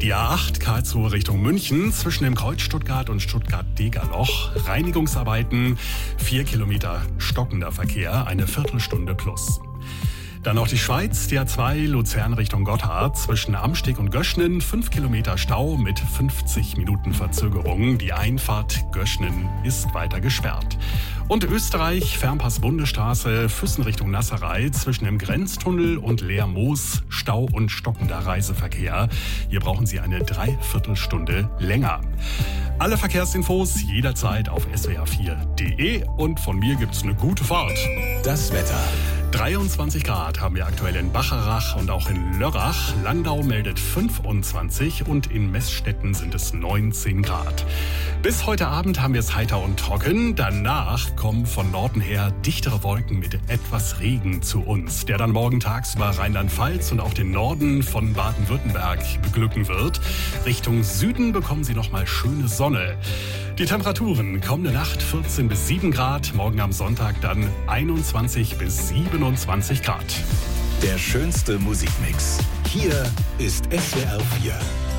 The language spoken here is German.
Die A8 Karlsruhe Richtung München zwischen dem Kreuz Stuttgart und Stuttgart-Degerloch. Reinigungsarbeiten, 4 Kilometer stockender Verkehr, eine Viertelstunde plus. Dann noch die Schweiz, die A2 Luzern Richtung Gotthard zwischen Amsteg und Göschnen, 5 Kilometer Stau mit 50 Minuten Verzögerung. Die Einfahrt Göschnen ist weiter gesperrt. Und Österreich, Fernpass-Bundesstraße, Füssen Richtung Nasserei zwischen dem Grenztunnel und Leermoos, Stau und stockender Reiseverkehr. Hier brauchen Sie eine Dreiviertelstunde länger. Alle Verkehrsinfos jederzeit auf swr4.de und von mir gibt's eine gute Fahrt. Das Wetter. 23 Grad haben wir aktuell in Bacharach und auch in Lörrach. Landau meldet 25 und in Meßstetten sind es 19 Grad. Bis heute Abend haben wir es heiter und trocken. Danach kommen von Norden her dichtere Wolken mit etwas Regen zu uns, der dann morgen tagsüber Rheinland-Pfalz und auch den Norden von Baden-Württemberg beglücken wird. Richtung Süden bekommen Sie nochmal schöne Sonne. Die Temperaturen kommende Nacht 14 bis 7 Grad, morgen am Sonntag dann 21 bis 27 Grad. Der schönste Musikmix. Hier ist SWR 4.